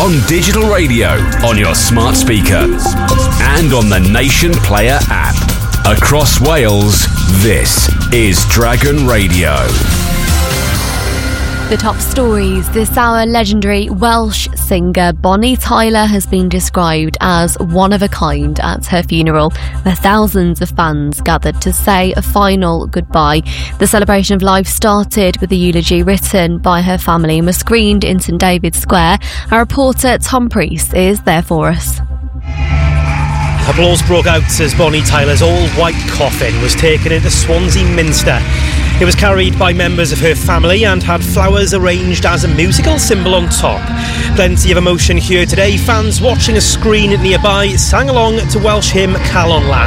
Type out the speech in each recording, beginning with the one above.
on digital radio, on your smart speaker, and on the Nation Player app. Across Wales, this is Dragon Radio. The top stories this hour: legendary Welsh singer Bonnie Tyler has been described as one of a kind at her funeral, where thousands of fans gathered to say a final goodbye. The celebration of life started with a eulogy written by her family and was screened in St David's Square. Our reporter Tom Priest is there for us. Applause broke out as Bonnie Tyler's all-white coffin was taken into Swansea Minster. It was carried by members of her family and had flowers arranged as a musical symbol on top. Plenty of emotion here today. Fans watching a screen nearby sang along to Welsh hymn Calon Lan.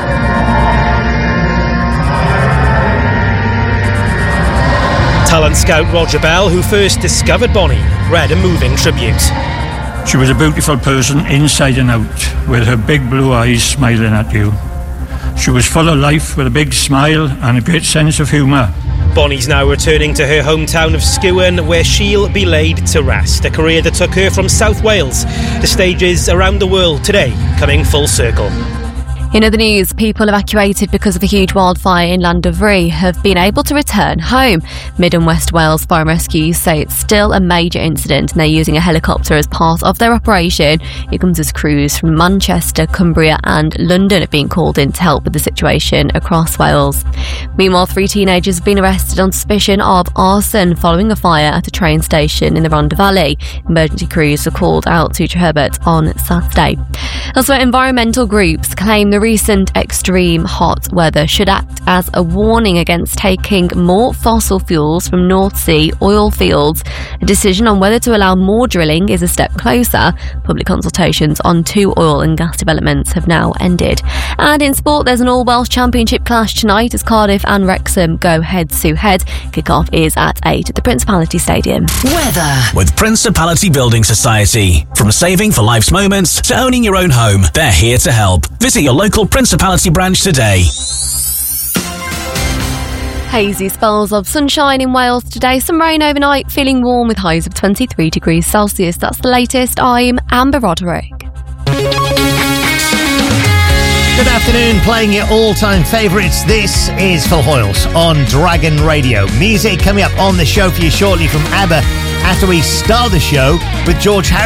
Talent scout Roger Bell, who first discovered Bonnie, read a moving tribute. She was a beautiful person inside and out, with her big blue eyes smiling at you. She was full of life, with a big smile and a great sense of humour. Bonnie's now returning to her hometown of Skewen, where she'll be laid to rest. A career that took her from South Wales to stages around the world, today coming full circle. In other news, people evacuated because of a huge wildfire in Llandovery have been able to return home. Mid and West Wales Fire and Rescue say it's still a major incident and they're using a helicopter as part of their operation. It comes as crews from Manchester, Cumbria and London are being called in to help with the situation across Wales. Meanwhile, 3 teenagers have been arrested on suspicion of arson following a fire at a train station in the Rhondda Valley. Emergency crews were called out to Treherbert on Saturday. Elsewhere, environmental groups claim the recent extreme hot weather should act as a warning against taking more fossil fuels from North Sea oil fields. A decision on whether to allow more drilling is a step closer. Public consultations on 2 oil and gas developments have now ended. And in sport, there's an all-Welsh Championship clash tonight as Cardiff and Wrexham go head-to-head. Kick-off is at 8 at the Principality Stadium. Weather with Principality Building Society. From saving for life's moments to owning your own home, they're here to help. Visit your local Principality branch today. Hazy spells of sunshine in Wales today, some rain overnight, feeling warm with highs of 23 degrees Celsius. That's the latest. I'm Amber Roderick. Good afternoon, playing your all-time favourites. This is Phil Hoyles on Dragon Radio. Music coming up on the show for you shortly from ABBA after we start the show with George Harrison.